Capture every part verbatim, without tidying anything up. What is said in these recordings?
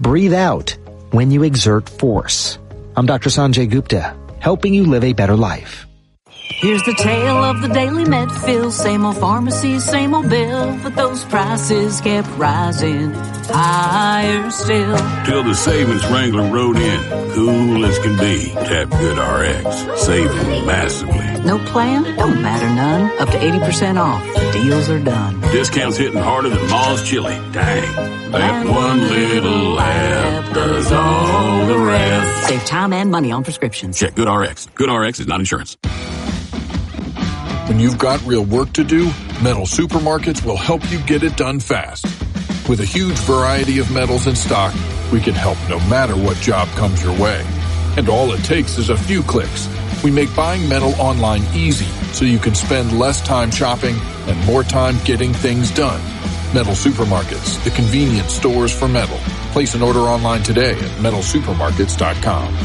breathe out when you exert force. I'm Doctor Sanjay Gupta, helping you live a better life. Here's the tale of the daily Medfill. Same old pharmacy, same old bill, but those prices kept rising higher still. Till the savings wrangler rode in, cool as can be. Tap GoodRx, saving massively. No plan? Don't matter none. Up to eighty percent off. The deals are done. Discounts hitting harder than Ma's chili. Dang. That one little laugh does all the rest. Save time and money on prescriptions. Check GoodRx. GoodRx is not insurance. When you've got real work to do, Metal Supermarkets will help you get it done fast. With a huge variety of metals in stock, we can help no matter what job comes your way. And all it takes is a few clicks. We make buying metal online easy so you can spend less time shopping and more time getting things done. Metal Supermarkets, the convenience stores for metal. Place an order online today at metal supermarkets dot com.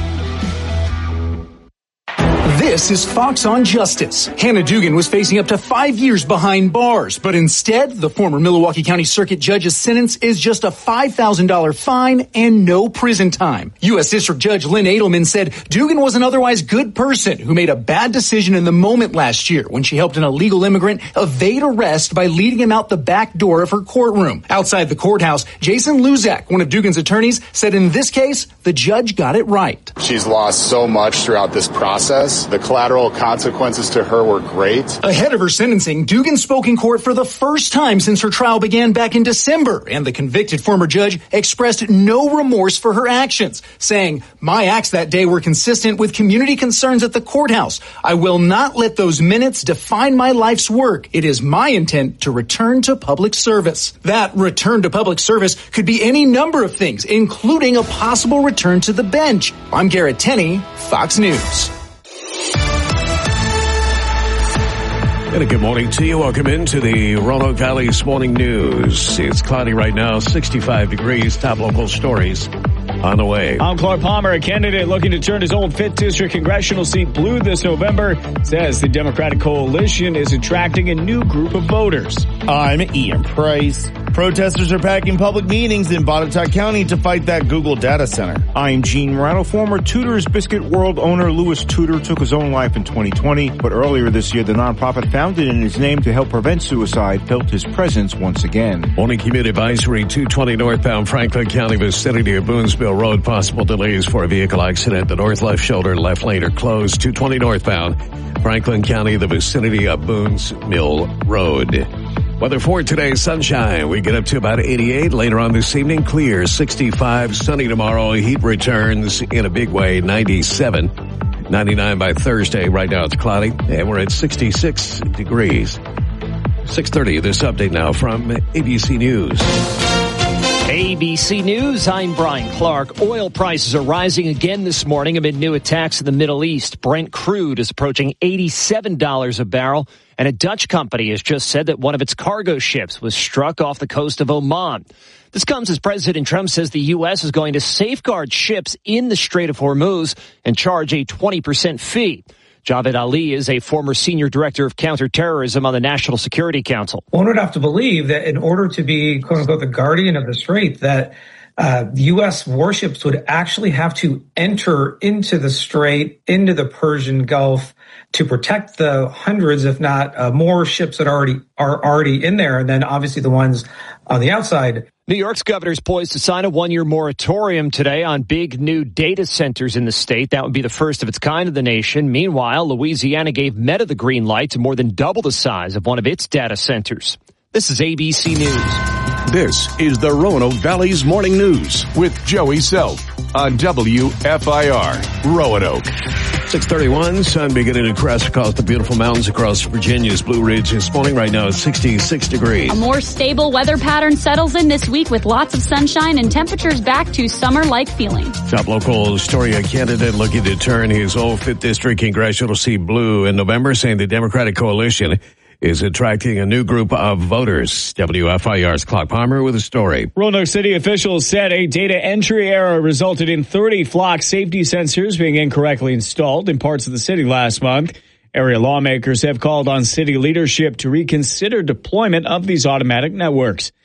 This is Fox on Justice. Hannah Dugan was facing up to five years behind bars, but instead, the former Milwaukee County Circuit Judge's sentence is just a five thousand dollars fine and no prison time. U S District Judge Lynn Edelman said Dugan was an otherwise good person who made a bad decision in the moment last year when she helped an illegal immigrant evade arrest by leading him out the back door of her courtroom. Outside the courthouse, Jason Luzak, one of Dugan's attorneys, said in this case, the judge got it right. She's lost so much throughout this process. The collateral consequences to her were great. Ahead of her sentencing, Dugan spoke in court for the first time since her trial began back in December, and the convicted former judge expressed no remorse for her actions, saying, "My acts that day were consistent with community concerns at the courthouse. I will not let those minutes define my life's work. It is my intent to return to public service." That return to public service could be any number of things, including a possible return to the bench. I'm Garrett Tenney, Fox News. And a good morning to you. Welcome into the Roanoke Valley's Morning News. It's cloudy right now, sixty-five degrees. Top local stories on the way. I'm Clark Palmer, a candidate looking to turn his old fifth District congressional seat blue this November, says the Democratic coalition is attracting a new group of voters. I'm Ian Price. Protesters are packing public meetings in Botetourt County to fight that Google data center. I'm Gene Morano. Former Tudor's Biscuit World owner Louis Tudor took his own life in twenty twenty, but earlier this year the nonprofit founded in his name to help prevent suicide felt his presence once again. Morning commute advisory, two twenty northbound Franklin County vicinity of Boonsville Road. Possible delays for a vehicle accident. The north left shoulder left lane are closed. two twenty northbound Franklin County, the vicinity of Boones Mill Road. Weather for today, sunshine. We get up to about eighty-eight. Later on this evening, clear, sixty-five. Sunny tomorrow. Heat returns in a big way, ninety-seven. ninety-nine by Thursday. Right now it's cloudy, and we're at sixty-six degrees. six thirty, this update now from A B C News. A B C News, I'm Brian Clark. Oil prices are rising again this morning amid new attacks in the Middle East. Brent crude is approaching eighty-seven dollars a barrel, and a Dutch company has just said that one of its cargo ships was struck off the coast of Oman. This comes as President Trump says the U S is going to safeguard ships in the Strait of Hormuz and charge a twenty percent fee. Javed Ali is a former senior director of counterterrorism on the National Security Council. One would have to believe that in order to be, quote unquote, the guardian of the strait, that uh, U S warships would actually have to enter into the strait, into the Persian Gulf, to protect the hundreds, if not uh, more ships that already are already in there, and then obviously the ones on the outside. New York's governor is poised to sign a one-year moratorium today on big new data centers in the state. That would be the first of its kind in the nation. Meanwhile, Louisiana gave Meta the green light to more than double the size of one of its data centers. This is A B C News. This is the Roanoke Valley's Morning News with Joey Self on W F I R Roanoke. six thirty-one, sun beginning to crest across the beautiful mountains across Virginia's Blue Ridge this morning. Right now it's sixty-six degrees. A more stable weather pattern settles in this week with lots of sunshine and temperatures back to summer-like feeling. Top local story, a candidate looking to turn his old fifth District congressional seat blue in November, saying the Democratic coalition is attracting a new group of voters. W F I R's Clark Palmer with a story. Roanoke City officials said a data entry error resulted in thirty flock safety sensors being incorrectly installed in parts of the city last month. Area lawmakers have called on city leadership to reconsider deployment of these automatic networks.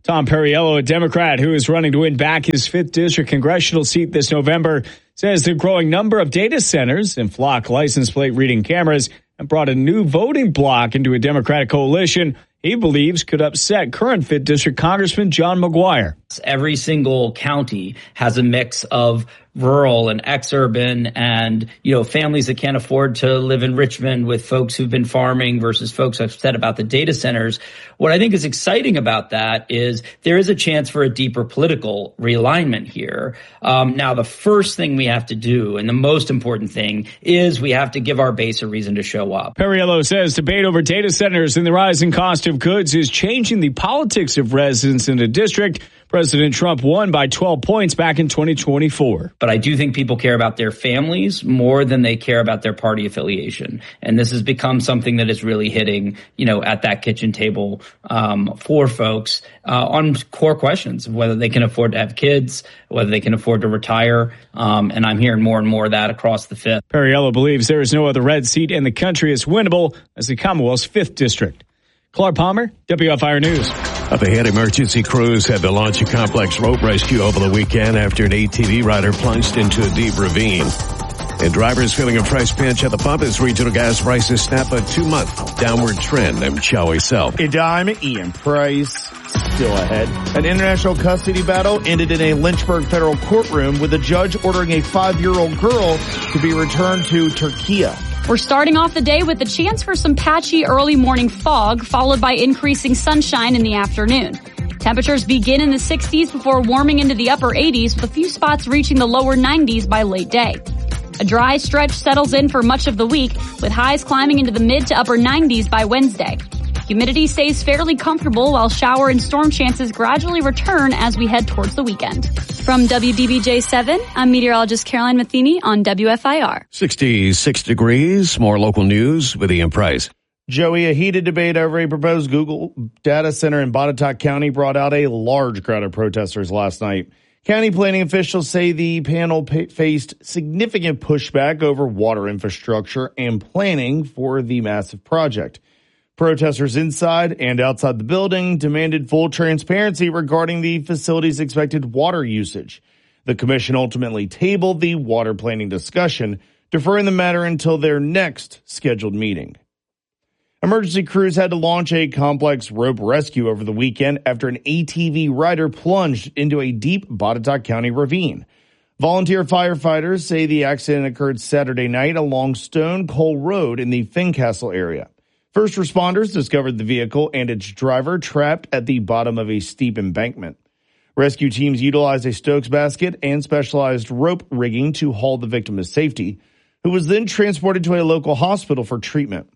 Tom Perriello, a Democrat who is running to win back his fifth District congressional seat this November, says the growing number of data centers and flock license plate reading cameras have brought a new voting bloc into a Democratic coalition he believes could upset current fifth District Congressman John McGuire. Every single county has a mix of rural and ex-urban and, you know, families that can't afford to live in Richmond with folks who've been farming versus folks upset about the data centers. What I think is exciting about that is there is a chance for a deeper political realignment here. Um, now, the first thing we have to do, and the most important thing, is we have to give our base a reason to show up. Perriello says debate over data centers and the rising cost of goods is changing the politics of residents in the district. President Trump won by twelve points back in twenty twenty-four. But I do think people care about their families more than they care about their party affiliation. And this has become something that is really hitting, you know, at that kitchen table um, for folks uh, on core questions of whether they can afford to have kids, whether they can afford to retire. Um, and I'm hearing more and more of that across the fifth. Perriello believes there is no other red seat in the country as winnable as the Commonwealth's fifth District. Clark Palmer, W F I R News. Up ahead, emergency crews had to launch a complex rope rescue over the weekend after an A T V rider plunged into a deep ravine. And drivers feeling a fresh pinch at the pump as regional gas prices snap a two-month downward trend. I'm Joey Self. A dime, Ian Price still ahead. An international custody battle ended in a Lynchburg federal courtroom with a judge ordering a five-year-old girl to be returned to Turkey. We're starting off the day with a chance for some patchy early morning fog, followed by increasing sunshine in the afternoon. Temperatures begin in the sixties before warming into the upper eighties, with a few spots reaching the lower nineties by late day. A dry stretch settles in for much of the week, with highs climbing into the mid to upper nineties by Wednesday. Humidity stays fairly comfortable while shower and storm chances gradually return as we head towards the weekend. From W D B J seven, I'm meteorologist Caroline Matheny on W F I R. sixty-six degrees, more local news with Ian Price. Joey, a heated debate over a proposed Google data center in Botetourt County brought out a large crowd of protesters last night. County planning officials say the panel pa- faced significant pushback over water infrastructure and planning for the massive project. Protesters inside and outside the building demanded full transparency regarding the facility's expected water usage. The commission ultimately tabled the water planning discussion, deferring the matter until their next scheduled meeting. Emergency crews had to launch a complex rope rescue over the weekend after an A T V rider plunged into a deep Botetourt County ravine. Volunteer firefighters say the accident occurred Saturday night along Stone Coal Road in the Fincastle area. First responders discovered the vehicle and its driver trapped at the bottom of a steep embankment. Rescue teams utilized a Stokes basket and specialized rope rigging to haul the victim to safety, who was then transported to a local hospital for treatment.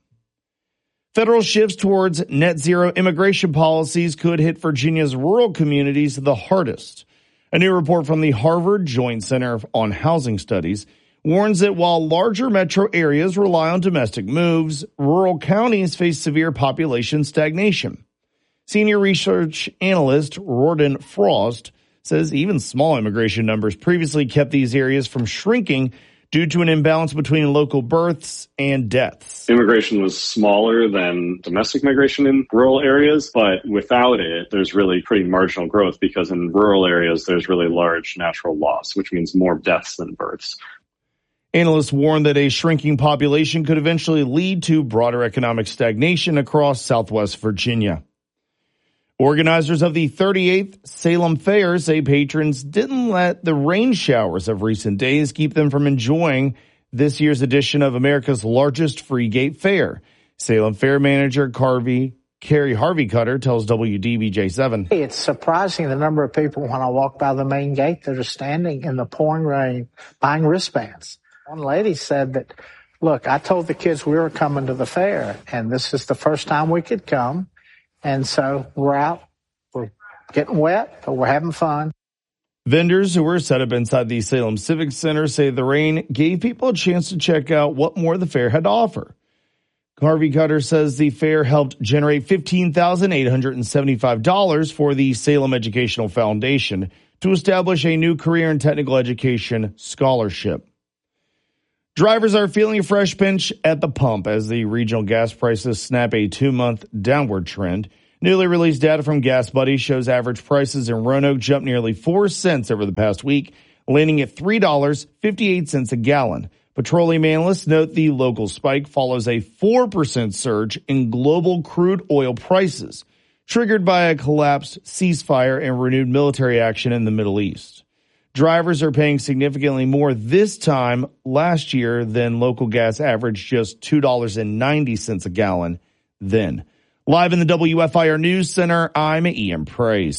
Federal shifts towards net zero immigration policies could hit Virginia's rural communities the hardest. A new report from the Harvard Joint Center on Housing Studies warns that while larger metro areas rely on domestic moves, rural counties face severe population stagnation. Senior research analyst Rorden Frost says even small immigration numbers previously kept these areas from shrinking due to an imbalance between local births and deaths. Immigration was smaller than domestic migration in rural areas, but without it, there's really pretty marginal growth because in rural areas, there's really large natural loss, which means more deaths than births. Analysts warn that a shrinking population could eventually lead to broader economic stagnation across Southwest Virginia. Organizers of the thirty-eighth Salem Fair say patrons didn't let the rain showers of recent days keep them from enjoying this year's edition of America's largest free gate fair. Salem Fair manager Carvey, Carrie Harvey Cutter tells W D B J seven. It's surprising the number of people when I walk by the main gate that are standing in the pouring rain buying wristbands. One lady said that, look, I told the kids we were coming to the fair, and this is the first time we could come. And so we're out, we're getting wet, but we're having fun. Vendors who were set up inside the Salem Civic Center say the rain gave people a chance to check out what more the fair had to offer. Harvey Cutter says the fair helped generate fifteen thousand eight hundred seventy-five dollars for the Salem Educational Foundation to establish a new career and technical education scholarship. Drivers are feeling a fresh pinch at the pump as the regional gas prices snap a two-month downward trend. Newly released data from Gas Buddy shows average prices in Roanoke jumped nearly four cents over the past week, landing at three dollars and fifty-eight cents a gallon. Petroleum analysts note the local spike follows a four percent surge in global crude oil prices, triggered by a collapsed ceasefire and renewed military action in the Middle East. Drivers are paying significantly more this time last year than local gas averaged just two dollars and ninety cents a gallon then. Live in the W F I R News Center, I'm Ian Praise.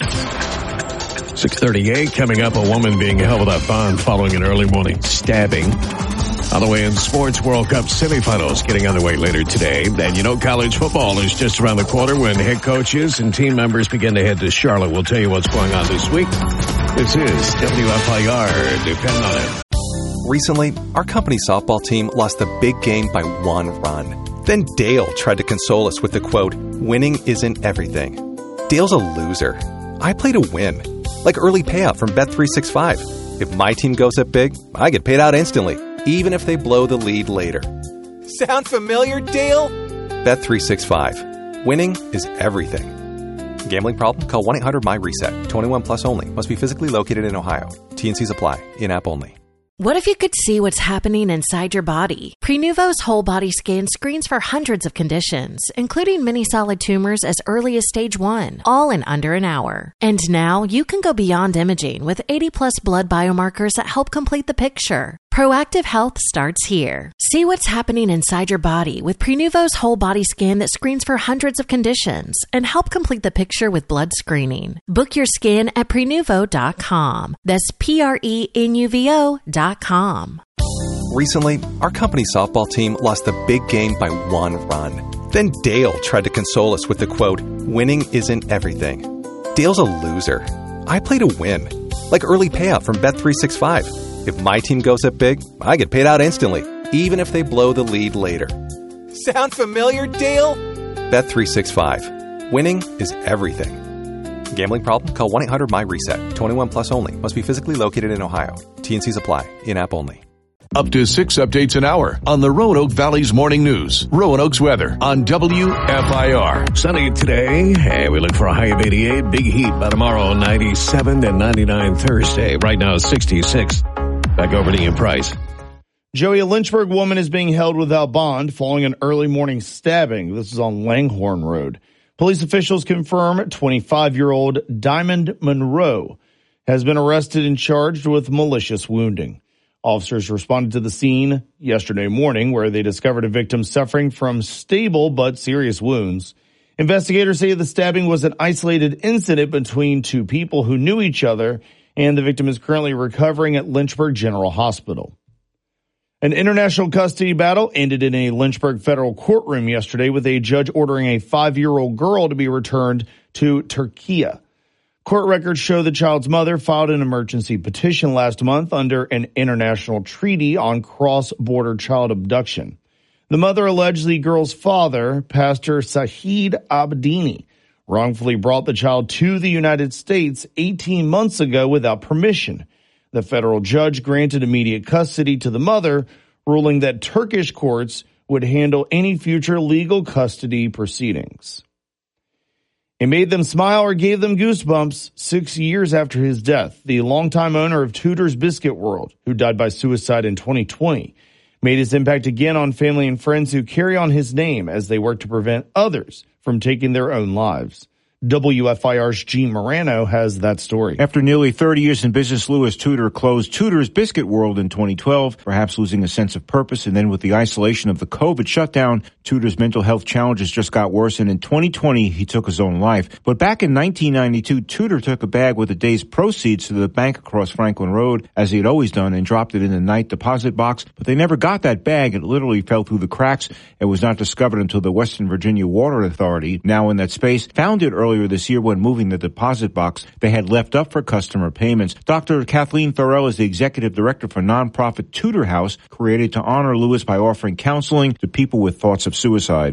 six thirty-eight, coming up, a woman being held without bond following an early morning stabbing. On the way in sports, World Cup semifinals getting underway later today. And you know, college football is just around the corner when head coaches and team members begin to head to Charlotte. We'll tell you what's going on this week. This is W F I R. Depend on it. Recently, our company softball team lost the big game by one run. Then Dale tried to console us with the quote, "Winning isn't everything." Dale's a loser. I play to win. Like early payout from Bet three sixty-five. If my team goes up big, I get paid out instantly, even if they blow the lead later. Sound familiar, Dale? Bet three sixty-five. Winning is everything. Gambling problem? Call one eight hundred M Y RESET. twenty-one plus only. Must be physically located in Ohio. T N Cs apply. In-app only. What if you could see what's happening inside your body? Prenuvo's whole body scan screens for hundreds of conditions, including many solid tumors as early as stage one, all in under an hour. And now you can go beyond imaging with eighty plus blood biomarkers that help complete the picture. Proactive health starts here. See what's happening inside your body with Prenuvo's whole body scan that screens for hundreds of conditions and help complete the picture with blood screening. Book your scan at Prenuvo dot com. That's P R E N U V O dot com. Recently, our company softball team lost the big game by one run. Then Dale tried to console us with the quote, "Winning isn't everything." Dale's a loser. I play to win. Like early payout from Bet three sixty-five. If my team goes up big, I get paid out instantly, even if they blow the lead later. Sound familiar, Dale? Bet three sixty-five. Winning is everything. Gambling problem? Call one eight hundred M Y RESET. twenty-one plus only. Must be physically located in Ohio. T N Cs apply. In-app only. Up to six updates an hour on the Roanoke Valley's Morning News. Roanoke's weather on W F I R. Sunny today. Hey, we look for a high of eighty-eight. Big heat by tomorrow, ninety-seven and ninety-nine Thursday. Right now, sixty-six. Back over to Ian Price. Joey, a Lynchburg woman is being held without bond following an early morning stabbing. This is on Langhorne Road. Police officials confirm twenty-five-year-old Diamond Monroe has been arrested and charged with malicious wounding. Officers responded to the scene yesterday morning where they discovered a victim suffering from stable but serious wounds. Investigators say the stabbing was an isolated incident between two people who knew each other, and the victim is currently recovering at Lynchburg General Hospital. An international custody battle ended in a Lynchburg federal courtroom yesterday with a judge ordering a five-year-old girl to be returned to Turkey. Court records show the child's mother filed an emergency petition last month under an international treaty on cross-border child abduction. The mother alleged the girl's father, Pastor Sahid Abdini, wrongfully brought the child to the United States eighteen months ago without permission. The federal judge granted immediate custody to the mother, ruling that Turkish courts would handle any future legal custody proceedings. It made them smile or gave them goosebumps six years after his death. The longtime owner of Tudor's Biscuit World, who died by suicide in twenty twenty, made his impact again on family and friends who carry on his name as they work to prevent others from taking their own lives. W F I R's Gene Morano has that story. After nearly thirty years in business, Louis Tudor closed Tudor's Biscuit World in twenty twelve, perhaps losing a sense of purpose. And then with the isolation of the COVID shutdown, Tudor's mental health challenges just got worse. And in twenty twenty, he took his own life. But back in nineteen ninety-two, Tudor took a bag with a day's proceeds to the bank across Franklin Road, as he had always done, and dropped it in the night deposit box. But they never got that bag. It literally fell through the cracks. It was not discovered until the Western Virginia Water Authority, now in that space, found it earlier this year when moving the deposit box they had left up for customer payments. Doctor Kathleen Thorell is the executive director for nonprofit Tudor House, created to honor Louis by offering counseling to people with thoughts of suicide. It's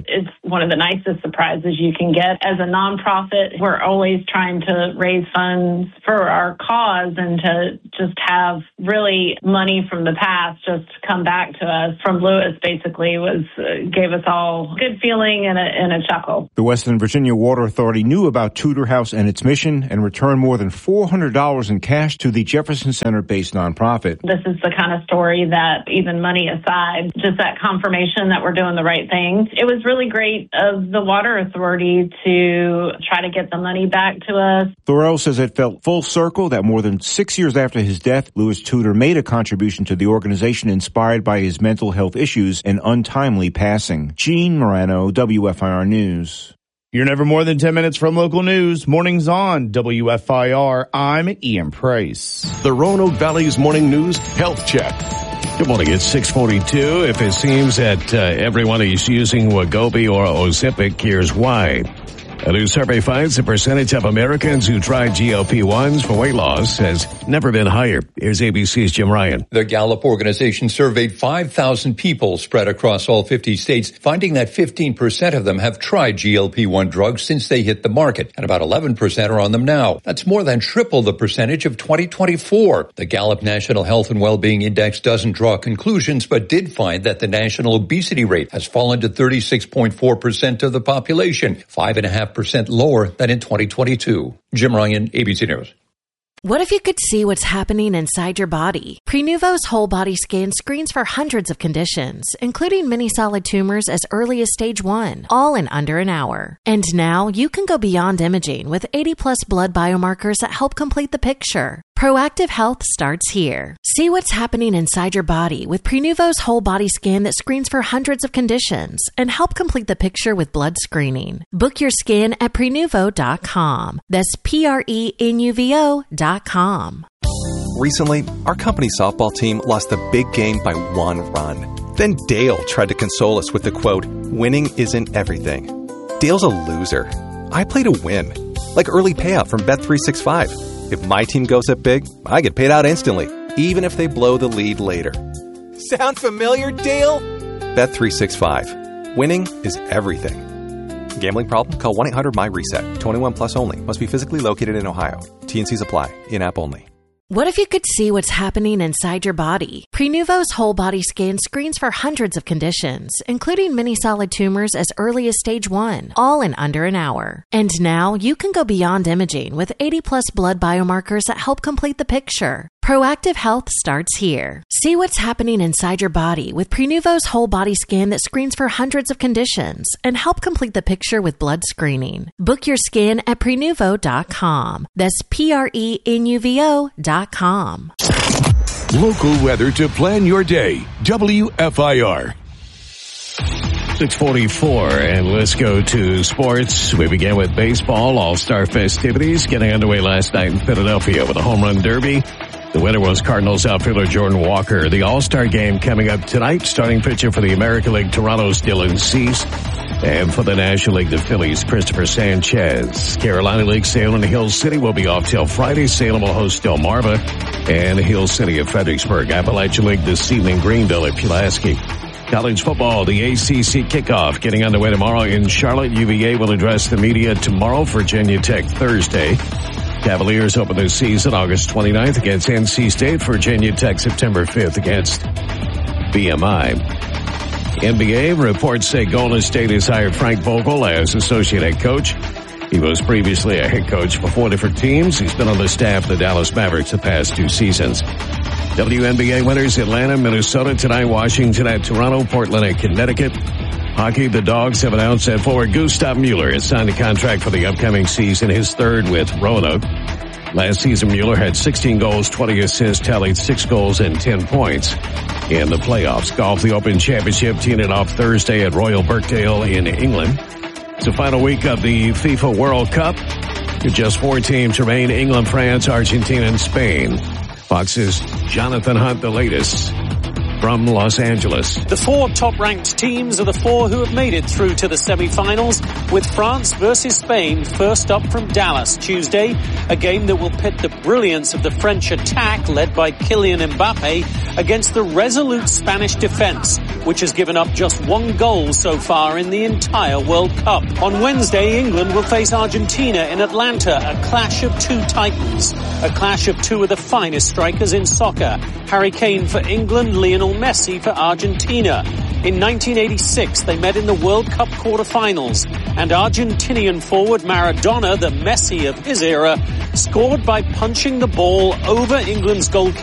one of the nicest surprises you can get. As a nonprofit, we're always trying to raise funds for our cause, and to just have really money from the past just come back to us from Lewis basically was uh, gave us all a good feeling and a, and a chuckle. The Western Virginia Water Authority knew about Tudor House and its mission and returned more than four hundred dollars in cash to the Jefferson Center-based nonprofit. This is the kind of story that, even money aside, just that confirmation that we're doing the right thing. It was really great of the Water Authority to try to get the money back to us. Thorell says it felt full circle that more than six years after his death, Lewis Tudor made a contribution to the organization inspired by his mental health issues and untimely passing. Gene Morano, W F I R News. You're never more than ten minutes from local news. Mornings on W F I R. I'm Ian Price. The Roanoke Valley's Morning News Health Check. Good morning. It's six forty-two. If it seems that uh, everyone is using Wegovy or Ozempic, here's why. A new survey finds the percentage of Americans who tried G L P ones for weight loss has never been higher. Here's A B C's Jim Ryan. The Gallup organization surveyed five thousand people spread across all fifty states, finding that fifteen percent of them have tried G L P one drugs since they hit the market, and about eleven percent are on them now. That's more than triple the percentage of twenty twenty-four. The Gallup National Health and Wellbeing Index doesn't draw conclusions, but did find that the national obesity rate has fallen to thirty-six point four percent of the population, five and a half percent lower than in twenty twenty-two. Jim Ryan, A B C News. What if you could see what's happening inside your body? Prenuvo's whole body scan screens for hundreds of conditions, including many solid tumors as early as stage one, all in under an hour. And now you can go beyond imaging with eighty plus blood biomarkers that help complete the picture. Proactive health starts here. See what's happening inside your body with Prenuvo's whole body scan that screens for hundreds of conditions and help complete the picture with blood screening. Book your scan at prenuvo dot com. That's P R E N U V O dot com. Recently, our company softball team lost the big game by one run. Then Dale tried to console us with the quote, "Winning isn't everything." Dale's a loser. I play to win. Like early payout from Bet three sixty-five. If my team goes up big, I get paid out instantly, even if they blow the lead later. Sound familiar, Dale? Bet three sixty-five. Winning is everything. Gambling problem? Call one eight hundred M Y reset. twenty-one plus only. Must be physically located in Ohio. T N Cs apply. In-app only. What if you could see what's happening inside your body? Prenuvo's whole body scan screens for hundreds of conditions, including many solid tumors as early as stage one, all in under an hour. And now you can go beyond imaging with eighty plus blood biomarkers that help complete the picture. Proactive health starts here. See what's happening inside your body with Prenuvo's whole body scan that screens for hundreds of conditions and help complete the picture with blood screening. Book your scan at prenuvo dot com. That's P R E N U V O dot com. Local weather to plan your day. W F I R. six forty-four, and let's go to sports. We began with baseball. All-Star festivities getting underway last night in Philadelphia with a home run derby. The winner was Cardinals outfielder Jordan Walker. The All-Star game coming up tonight. Starting pitcher for the American League, Toronto's Dylan Cease. And for the National League, the Phillies, Christopher Sanchez. Carolina League, Salem and Hill City will be off till Friday. Salem will host Delmarva and Hill City of Fredericksburg. Appalachian League this evening, Greenville at Pulaski. College football, the A C C kickoff getting underway tomorrow in Charlotte. U V A will address the media tomorrow. Virginia Tech Thursday. Cavaliers open their season August twenty-ninth against N C State. Virginia Tech September fifth against B M I. N B A reports say Golden State has hired Frank Vogel as associate head coach. He was previously a head coach for four different teams. He's been on the staff of the Dallas Mavericks the past two seasons. W N B A winners Atlanta, Minnesota tonight, Washington at Toronto, Portland at Connecticut. Hockey, the Dogs have announced that forward Gustav Mueller has signed a contract for the upcoming season, his third with Roanoke. Last season, Mueller had sixteen goals, twenty assists, tallied six goals and ten points in the playoffs. Golf, the Open Championship, teeing it off Thursday at Royal Birkdale in England. It's the final week of the FIFA World Cup. Just four teams remain: England, France, Argentina, and Spain. Fox's Jonathan Hunt, the latest from Los Angeles. The four top-ranked teams are the four who have made it through to the semi-finals, with France versus Spain first up from Dallas Tuesday, a game that will pit the brilliance of the French attack led by Kylian Mbappe against the resolute Spanish defense. which has given up just one goal so far in the entire World Cup. On Wednesday, England will face Argentina in Atlanta, a clash of two titans, a clash of two of the finest strikers in soccer. Harry Kane for England, Lionel Messi for Argentina. In nineteen eighty-six, they met in the World Cup quarterfinals, and Argentinian forward Maradona, the Messi of his era, scored by punching the ball over England's goalkeeper